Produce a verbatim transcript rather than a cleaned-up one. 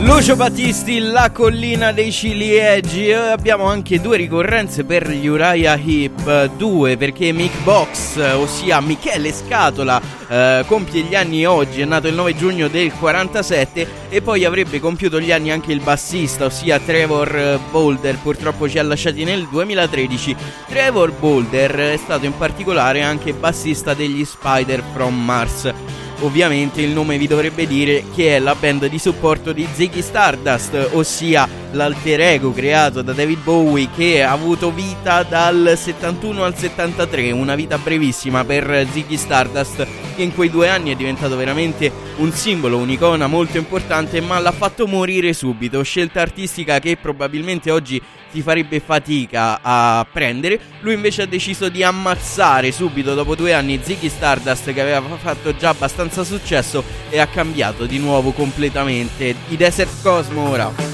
Lucio Battisti, La collina dei ciliegi. E abbiamo anche due ricorrenze per gli Uriah Heep, due perché Mick Box, ossia Michele Scatola, eh, compie gli anni oggi, è nato il nove giugno del quarantasette, e poi avrebbe compiuto gli anni anche il bassista, ossia Trevor Bolder, purtroppo ci ha lasciati nel duemilatredici. Trevor Bolder è stato in particolare anche bassista degli Spider from Mars. Ovviamente il nome vi dovrebbe dire che è la band di supporto di Ziggy Stardust, ossia l'alter ego creato da David Bowie, che ha avuto vita dal settantuno al settantatré, una vita brevissima per Ziggy Stardust, che in quei due anni è diventato veramente un simbolo, un'icona molto importante, ma l'ha fatto morire subito. Scelta artistica che probabilmente oggi ti farebbe fatica a prendere. Lui invece ha deciso di ammazzare subito dopo due anni Ziggy Stardust, che aveva fatto già abbastanza successo, e ha cambiato di nuovo completamente. I Desert Cosmo ora.